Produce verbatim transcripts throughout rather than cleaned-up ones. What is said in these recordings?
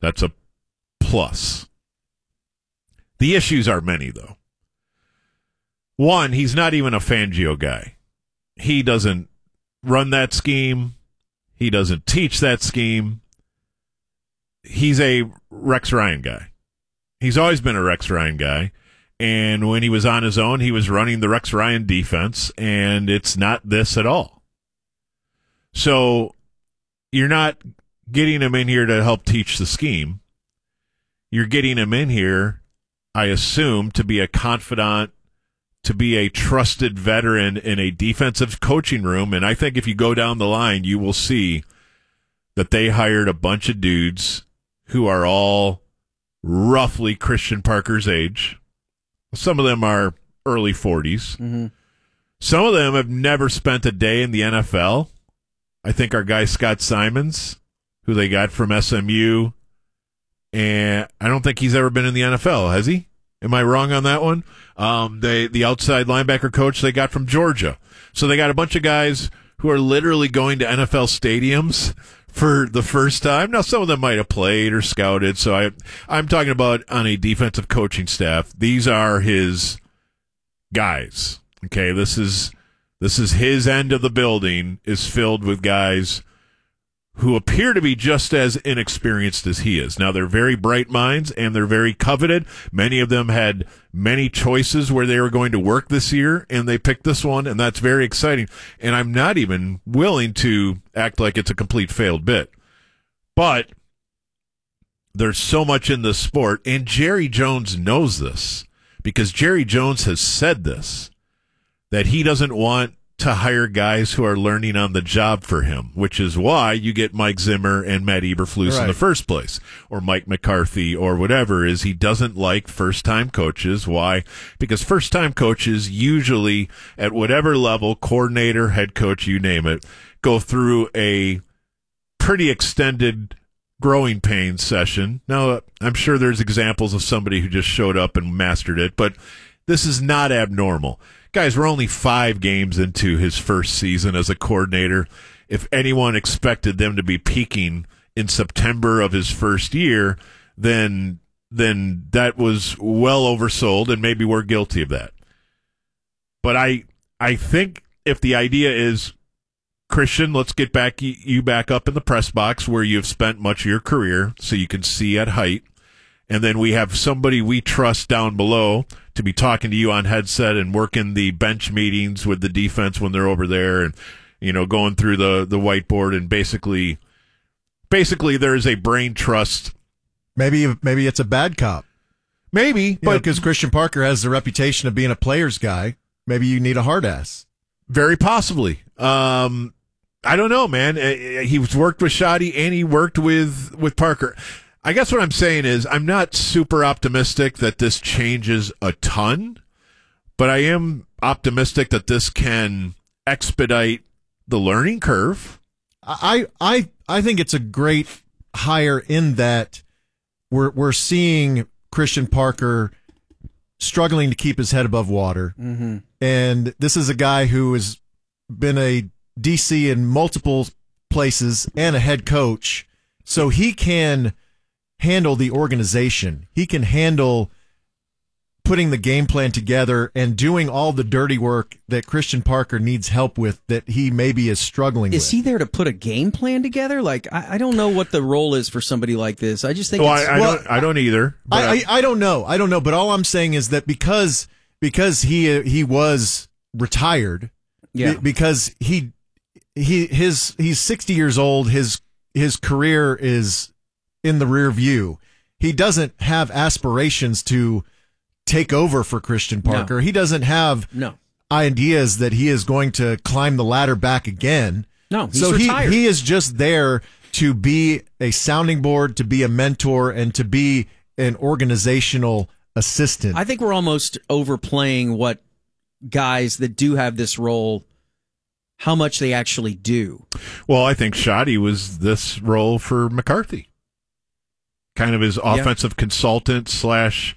That's a plus. The issues are many, though. One, he's not even a Fangio guy. He doesn't run that scheme. He doesn't teach that scheme. He's a Rex Ryan guy. He's always been a Rex Ryan guy. And when he was on his own, he was running the Rex Ryan defense, and it's not this at all. So you're not getting him in here to help teach the scheme. You're getting him in here, I assume, to be a confidant, to be a trusted veteran in a defensive coaching room. And I think if you go down the line, you will see that they hired a bunch of dudes who are all roughly Christian Parker's age. Some of them are early forties. Mm-hmm. Some of them have never spent a day in the N F L. I think our guy Scott Simons, who they got from S M U, and I don't think he's ever been in the N F L, has he? Am I wrong on that one? Um, they, the outside linebacker coach they got from Georgia. So they got a bunch of guys who are literally going to N F L stadiums for the first time. Now, some of them might have played or scouted. So I, I'm talking about on a defensive coaching staff. These are his guys. Okay, this is this is his end of the building is filled with guys who appear to be just as inexperienced as he is. Now, they're very bright minds, and they're very coveted. Many of them had many choices where they were going to work this year, and they picked this one, and that's very exciting. And I'm not even willing to act like it's a complete failed bit. But there's so much in this sport, and Jerry Jones knows this, because Jerry Jones has said this, that he doesn't want to hire guys who are learning on the job for him, which is why you get Mike Zimmer and Matt Eberflus right. in the first place, or Mike McCarthy, or whatever. Is he doesn't like first-time coaches. Why? Because first-time coaches usually, at whatever level, coordinator, head coach, you name it, go through a pretty extended growing pains session. Now, I'm sure there's examples of somebody who just showed up and mastered it, but this is not abnormal. Guys, we're only five games into his first season as a coordinator. If anyone expected them to be peaking in September of his first year, then then that was well oversold, and maybe we're guilty of that. But I I think if the idea is, Christian, let's get back you back up in the press box where you've spent much of your career so you can see at height, and then we have somebody we trust down below to be talking to you on headset and working the bench meetings with the defense when they're over there, and, you know, going through the, the whiteboard, and basically, basically there's a brain trust. Maybe, maybe it's a bad cop. Maybe, you but because Christian Parker has the reputation of being a player's guy, maybe you need a hard ass. Very possibly. Um, I don't know, man. He's worked with Shoddy and he worked with, with Parker. I guess what I'm saying is I'm not super optimistic that this changes a ton, but I am optimistic that this can expedite the learning curve. I I I think it's a great hire in that we're we're seeing Christian Parker struggling to keep his head above water, mm-hmm. and this is a guy who has been a D C in multiple places and a head coach, so he can handle the organization. He can handle putting the game plan together and doing all the dirty work that Christian Parker needs help with that he maybe is struggling is with. Is he there to put a game plan together? Like, I, I don't know what the role is for somebody like this. I just think well, it's... I, I, well, don't, I don't either. I, I, I don't know. I don't know. But all I'm saying is that because because he he was retired, yeah. because he he his he's sixty years old, his his career is in the rear view. He doesn't have aspirations to take over for Christian Parker. No. He doesn't have no. ideas that he is going to climb the ladder back again. No, he's so retired. he, he is just there to be a sounding board, to be a mentor, and to be an organizational assistant. I think we're almost overplaying what guys that do have this role, how much they actually do. Well, I think Shoddy was this role for McCarthy. Kind of his offensive yeah. consultant slash,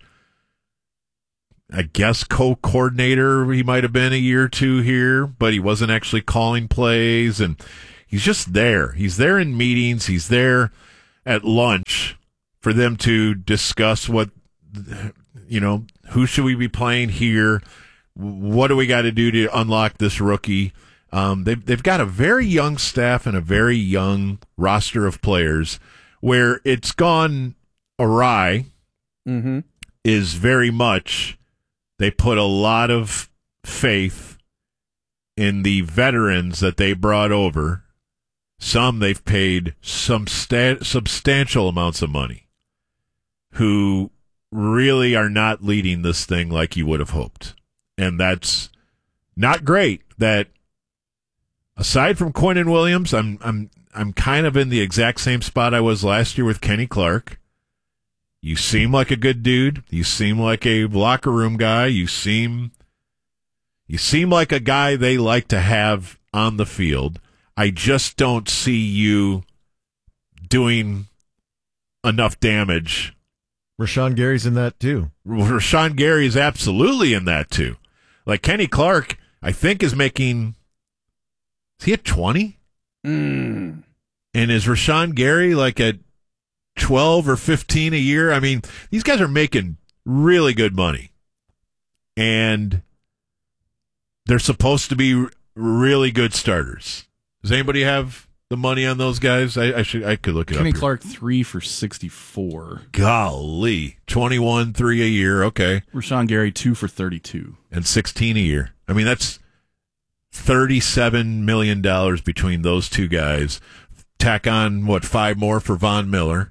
I guess, co-coordinator. He might have been a year or two here, but he wasn't actually calling plays, and he's just there. He's there in meetings. He's there at lunch for them to discuss what, you know, who should we be playing here? What do we got to do to unlock this rookie? Um, they've, they've got a very young staff and a very young roster of players where it's gone awry Mm-hmm. is very much they put a lot of faith in the veterans that they brought over. Some they've paid some sta- substantial amounts of money who really are not leading this thing like you would have hoped. And that's not great. That aside from Quinnen Williams, I'm I'm I'm kind of in the exact same spot I was last year with Kenny Clark. You seem like a good dude. You seem like a locker room guy. You seem you seem like a guy they like to have on the field. I just don't see you doing enough damage. Rashawn Gary's in that too. Rashawn Gary is absolutely in that too. Like Kenny Clark, I think is making. Is he at twenty? Mm. And is Rashawn Gary like at twelve or fifteen a year? I mean, these guys are making really good money. And they're supposed to be really good starters. Does anybody have the money on those guys? I, I should I could look it Kenny up. Kenny Clark, three for sixty-four. Golly. twenty-one, three a year. Okay. Rashawn Gary, two for thirty-two. And sixteen a year. I mean, that's thirty-seven million dollars between those two guys. Tack on, what, five more for Von Miller.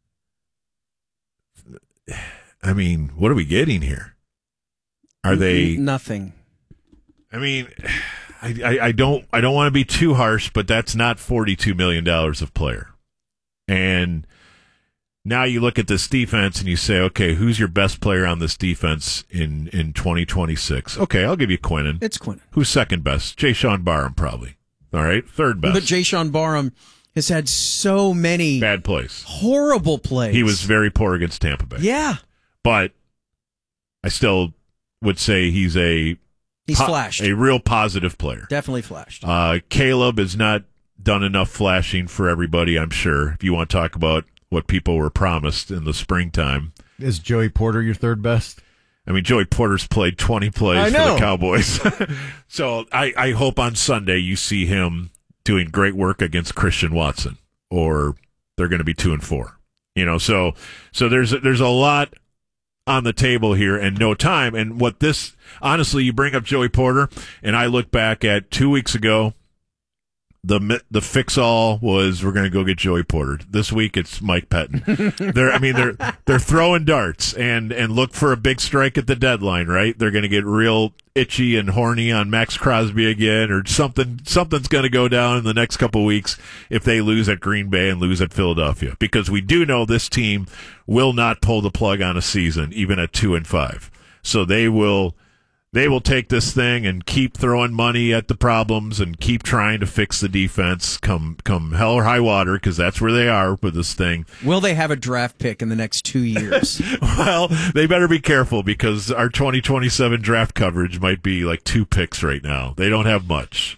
I mean, what are we getting here? Are they nothing? I mean, I, I, I don't I don't want to be too harsh, but that's not forty-two million dollars of player. And now you look at this defense and you say, okay, who's your best player on this defense in, in twenty twenty-six? Okay, I'll give you Quinnen. It's Quinnen. Who's second best? Jayshon Barham, probably. All right, third best. But Jayshon Barham has had so many bad plays, horrible plays. He was very poor against Tampa Bay. Yeah, but I still would say he's a he's po- flashed, a real positive player. Definitely flashed. Uh, Caleb has not done enough flashing for everybody, I'm sure. If you want to talk about what people were promised in the springtime, is Joey Porter your third best? I mean, Joey Porter's played twenty plays I for know. the Cowboys. So I, I hope on Sunday you see him doing great work against Christian Watson, or they're going to be two and four. You know, so so there's there's a lot on the table here and no time. And what this, honestly, you bring up Joey Porter, and I look back at two weeks ago. The the fix all was we're going to go get Joey Porter. This week it's Mike Pettin. They're I mean they're they're throwing darts and and look for a big strike at the deadline, right? They're going to get real itchy and horny on Max Crosby again, or something something's going to go down in the next couple weeks if they lose at Green Bay and lose at Philadelphia, because we do know this team will not pull the plug on a season even at two and five. So they will They will take this thing and keep throwing money at the problems and keep trying to fix the defense come come hell or high water, because that's where they are with this thing. Will they have a draft pick in the next two years? Well, they better be careful, because our twenty twenty-seven draft coverage might be like two picks right now. They don't have much.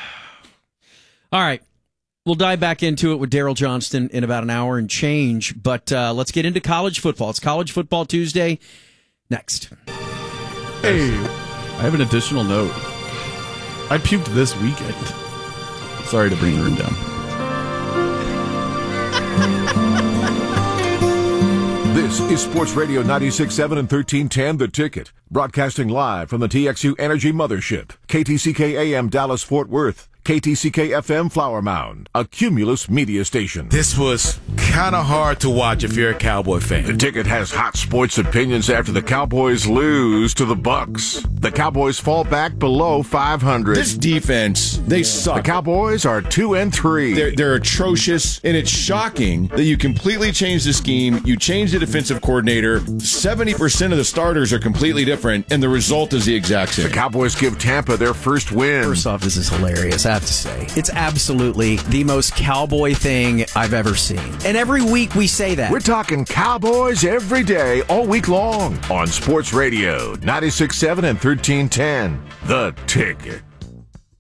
All right. We'll dive back into it with Daryl Johnston in about an hour and change, but uh, let's get into college football. It's College Football Tuesday next. Hey, I have an additional note. I puked this weekend. Sorry to bring the room down. This is Sports Radio ninety-six point seven and thirteen ten The Ticket, broadcasting live from the T X U Energy Mothership, K T C K A M Dallas Fort Worth, K T C K F M Flower Mound, a Cumulus media station. This was kind of hard to watch if you're a Cowboy fan. The Ticket has hot sports opinions after the Cowboys lose to the Bucks. The Cowboys fall back below five hundred. This defense, they The suck. Cowboys are two and three. They're, they're atrocious, and it's shocking that you completely changed the scheme. You changed the defensive coordinator. seventy percent of the starters are completely different, and the result is the exact same. The Cowboys give Tampa their first win. First off, this is hilarious, I have to say. It's absolutely the most Cowboy thing I've ever seen. And every week we say that. We're talking Cowboys every day, all week long, on Sports Radio ninety-six point seven and thirteen ten The Ticket.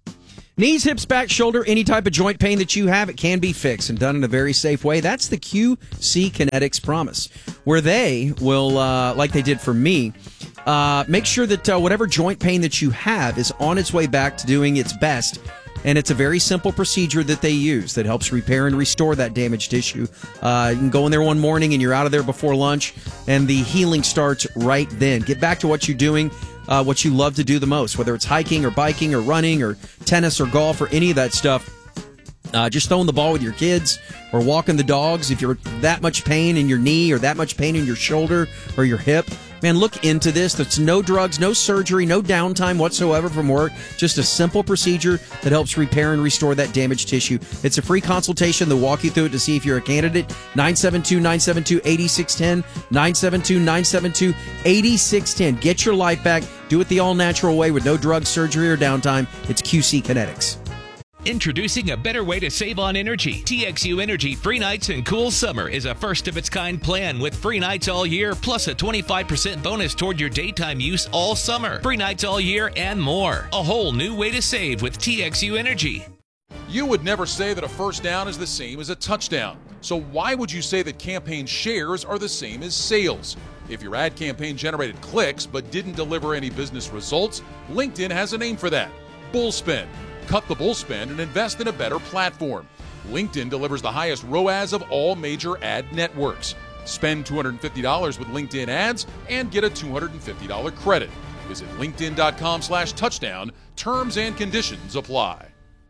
Knees, hips, back, shoulder, any type of joint pain that you have, it can be fixed and done in a very safe way. That's the Q C Kinetics promise, where they will, uh, like they did for me, uh, make sure that uh, whatever joint pain that you have is on its way back to doing its best. And it's a very simple procedure that they use that helps repair and restore that damaged tissue. Uh, you can go in there one morning and you're out of there before lunch, and the healing starts right then. Get back to what you're doing. Uh, what you love to do the most, whether it's hiking or biking or running or tennis or golf or any of that stuff. Uh, just throwing the ball with your kids or walking the dogs. If you're that much pain in your knee or that much pain in your shoulder or your hip, man, look into this. There's no drugs, no surgery, no downtime whatsoever from work. Just a simple procedure that helps repair and restore that damaged tissue. It's a free consultation. They'll walk you through it to see if you're a candidate. nine seven two, nine seven two, eight six one zero. nine seven two, nine seven two, eight six one zero. Get your life back. Do it the all-natural way with no drugs, surgery, or downtime. It's Q C Kinetics. Introducing a better way to save on energy. T X U Energy Free Nights and Cool Summer is a first-of-its-kind plan with free nights all year, plus a twenty-five percent bonus toward your daytime use all summer. Free nights all year and more. A whole new way to save with T X U Energy. You would never say that a first down is the same as a touchdown. So why would you say that campaign shares are the same as sales? If your ad campaign generated clicks but didn't deliver any business results, LinkedIn has a name for that: Bullspend. Cut the bullspend and invest in a better platform. LinkedIn delivers the highest R O A S of all major ad networks. Spend two hundred fifty dollars with LinkedIn ads and get a two hundred fifty dollars credit. Visit linkedin.com slash touchdown. Terms and conditions apply.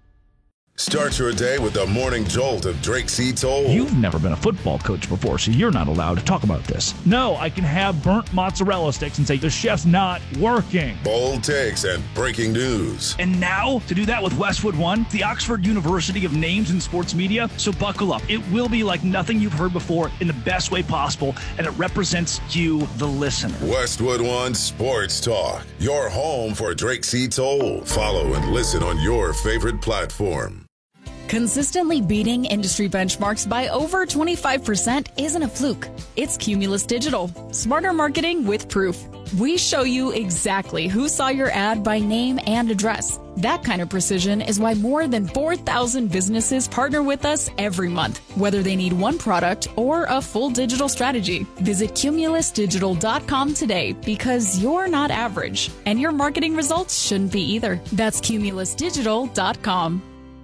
Start your day with the morning jolt of Drake C. Toll. You've never been a football coach before, so you're not allowed to talk about this. No, I can have burnt mozzarella sticks and say the chef's not working. Bold takes and breaking news. And now, to do that with Westwood One, the Oxford University of Names in Sports Media. So buckle up. It will be like nothing you've heard before in the best way possible, and it represents you, the listener. Westwood One Sports Talk, your home for Drake C. Toll. Follow and listen on your favorite platform. Consistently beating industry benchmarks by over twenty-five percent isn't a fluke. It's Cumulus Digital. Smarter marketing with proof. We show you exactly who saw your ad by name and address. That kind of precision is why more than four thousand businesses partner with us every month, whether they need one product or a full digital strategy. Visit cumulus digital dot com today, because you're not average, and your marketing results shouldn't be either. That's cumulus digital dot com.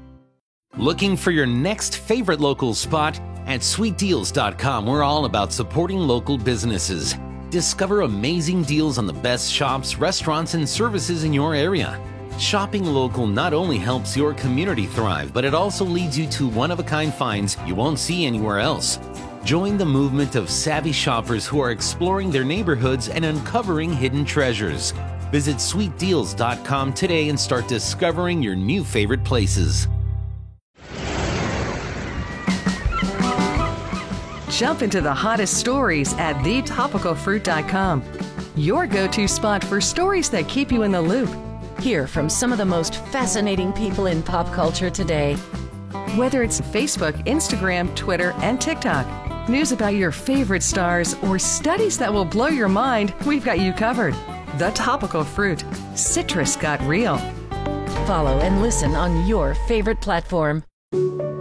Looking for your next favorite local spot? At sweet deals dot com, we're all about supporting local businesses. Discover amazing deals on the best shops, restaurants, and services in your area. Shopping local not only helps your community thrive, but it also leads you to one-of-a-kind finds you won't see anywhere else. Join the movement of savvy shoppers who are exploring their neighborhoods and uncovering hidden treasures. Visit sweet deals dot com today and start discovering your new favorite places. Jump into the hottest stories at the topical fruit dot com. Your go-to spot for stories that keep you in the loop. Hear from some of the most fascinating people in pop culture today. Whether it's Facebook, Instagram, Twitter, and TikTok, news about your favorite stars, or studies that will blow your mind, we've got you covered. The Topical Fruit. Citrus got real. Follow and listen on your favorite platform.